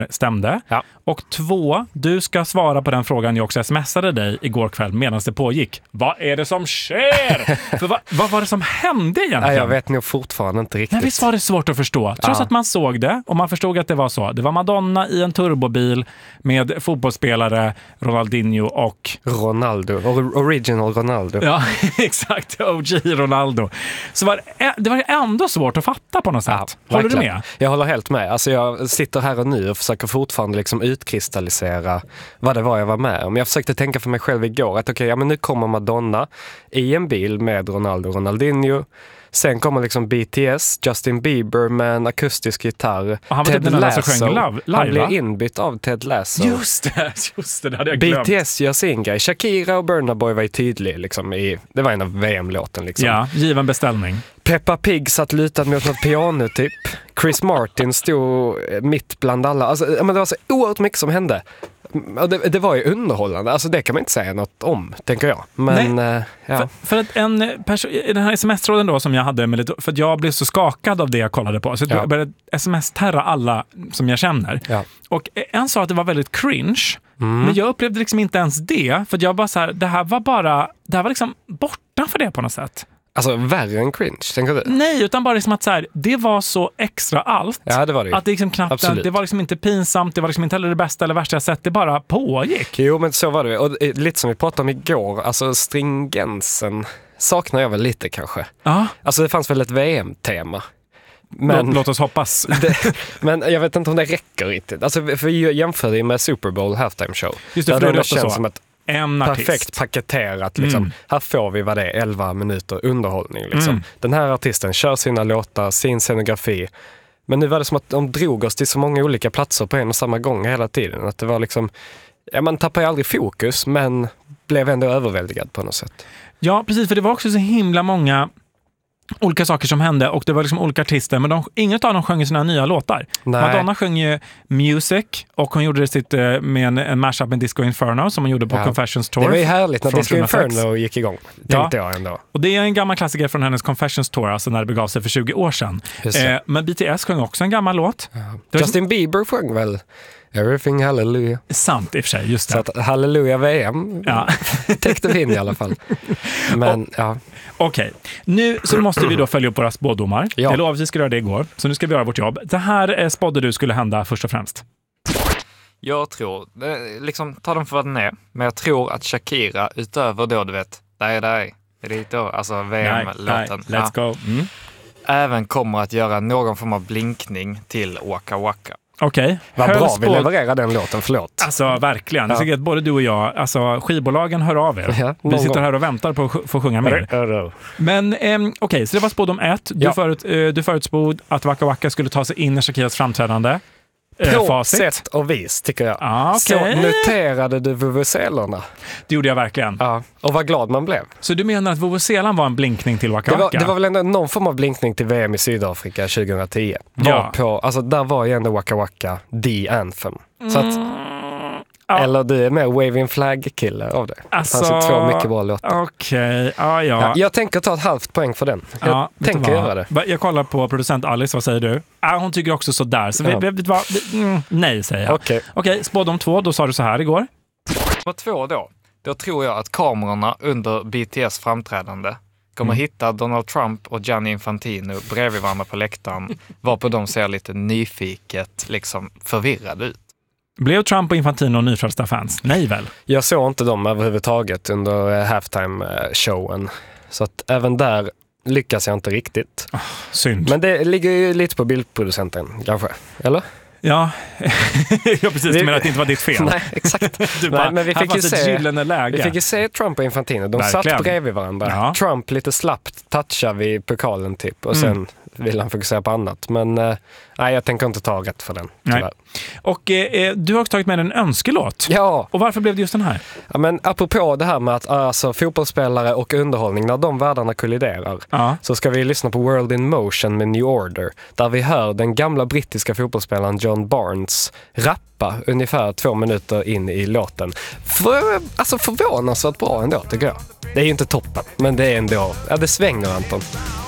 stämde. Ja. Och 2, du ska svara på den frågan jag också smsade dig igår kväll medan det pågick. Vad är det som sker? För vad var det som hände egentligen? Nej, jag vet nog fortfarande inte riktigt. Nej, visst var det svårt att förstå. Trots att man såg det och man förstod att det var så. Det var Madonna i en turbobil med fotbollsspelare, Ronaldinho och... Ronaldo, original Ronaldo. Ja, exakt. OG Ronaldo. Så det var ändå svårt att fatta på något sätt. Håller du med? Jag håller helt med. Alltså jag sitter här och nu och försöker fortfarande liksom utkristallisera vad det var jag var med om. Jag försökte tänka för mig själv igår att men nu kommer Madonna i en bil med Ronaldo och Ronaldinho. Sen kommer liksom BTS, Justin Bieber med en akustisk gitarr. Och han var Ted den Lasso, som sjöng live, han blev inbytt av Ted Lasso. Just det, det hade jag glömt. BTS gör sin grej. Shakira och Burna Boy var ju tydlig liksom, det var en av VM-låten liksom. Ja, given beställning. Peppa Pig satt lutad mot något piano typ. Chris Martin stod mitt bland alla. Alltså, men det var så oerhört mycket som hände. Och det var ju underhållande. Alltså det kan man inte säga något om, tänker jag. Men ja. För att i den här sms-tråden då som jag hade med lite, för att jag blev så skakad av det jag kollade på. Så jag började sms-terra alla som jag känner. Ja. Och en sa att det var väldigt cringe. Men jag upplevde liksom inte ens det. För att jag bara så här, det här var liksom borta för det på något sätt. Alltså värre än cringe, tänker du? Nej, utan bara liksom att så här, det var så extra allt. Ja, det var det. Att det liksom knappt, det var liksom inte pinsamt, det var liksom inte heller det bästa eller värsta jag sett, det bara pågick. Jo, men så var det. Och lite som vi pratade om igår, alltså stringensen saknar jag väl lite kanske. Ja. Alltså det fanns väl ett VM-tema. Men, låt oss hoppas. Men jag vet inte om det räcker riktigt. Alltså för vi jämför det med Super Bowl halftime show. Just det, för det känns så. Som ett en artist. Perfekt paketerat. Liksom. Här får vi vad det är, 11 minuter underhållning. Liksom. Den här artisten kör sina låtar, sin scenografi. Men nu var det som att de drog oss till så många olika platser på en och samma gång hela tiden. Att det var liksom, man tappar ju aldrig fokus, men blev ändå överväldigad på något sätt. Ja, precis, för det var också så himla många olika saker som hände och det var liksom olika artister, men ingen av dem sjöng sina nya låtar. Nej. Madonna sjöng ju Music och hon gjorde det med en mashup med Disco Inferno som hon gjorde på Confessions Tour. Det var ju härligt när Disco Inferno gick igång, tänkte jag ändå. Och det är en gammal klassiker från hennes Confessions Tour, alltså när det begav sig för 20 år sedan. Men BTS sjöng också en gammal låt. Justin Bieber sjöng väl Everything Hallelujah. Sant i och för sig, just det. Så att Hallelujah VM täckte vi in i alla fall. Men Okej, nu så måste vi då följa upp våra spådomar. Jag lovade att vi skulle göra det igår, så nu ska vi göra vårt jobb. Det här spådde du skulle hända först och främst. Jag tror, liksom ta dem för vad den är, men jag tror att Shakira utöver då, du vet, där är det då, alltså VM-låten. Let's go. Även kommer att göra någon form av blinkning till Waka Waka. Okej. Vad bra vi levererar den låten, förlåt. Alltså verkligen, jag tycker att både du och jag, alltså skivbolagen hör av er. Ja, vi sitter här och väntar på att få sjunga mer. Men okej, så det var spådom 1. Du förutspåd att Waka Waka skulle ta sig in i Shakiras framträdande. På sätt och vis, tycker jag. Okay. Så noterade du vuvuzelerna. Det gjorde jag verkligen. Ja, och vad glad man blev. Så du menar att vuvuzelan var en blinkning till Waka Waka? Det var väl ändå någon form av blinkning till VM i Sydafrika 2010. Där var ju ändå Waka Waka the anthem. Så att, eller du är med Waving Flag-kille av det. Alltså, det fanns ju 2 mycket bra låtar. Okej, jag tänker ta ett halvt poäng för den. Jag tänker göra det. Jag kollar på producent Alice, vad säger du? Hon tycker också så där. Så nej, säger jag. Okej, spådom 2, då sa du så här igår. På 2 då tror jag att kamerorna under BTS framträdande kommer hitta Donald Trump och Gianni Infantino bredvid varandra på läktaren, varpå de ser lite nyfiket, liksom förvirrade ut. Blev Trump och Infantino nyfrälsta fans? Nej väl? Jag såg inte dem överhuvudtaget under halftime-showen. Så att även där lyckas jag inte riktigt. Synd. Men det ligger ju lite på bildproducenten, kanske. Eller? Ja, precis. Du menar att det inte var ditt fel. Nej, exakt. Men vi fick ju se Trump och Infantino. De satt bredvid varandra. Ja. Trump lite slappt touchar vid pokalen typ. Och sen vill han fokusera på annat. Men nej, jag tänker inte ta rätt för den. Tyvärr. Och du har också tagit med en önskelåt. Ja. Och varför blev det just den här? Ja, men apropå det här med att alltså, fotbollsspelare och underhållning, när de världarna kolliderar, så ska vi lyssna på World in Motion med New Order. Där vi hör den gamla brittiska fotbollsspelaren John Barnes rappa ungefär 2 minuter in i låten. Förvånansvärt bra ändå, tycker jag. Det är ju inte toppen, men det är ändå, det svänger, Anton.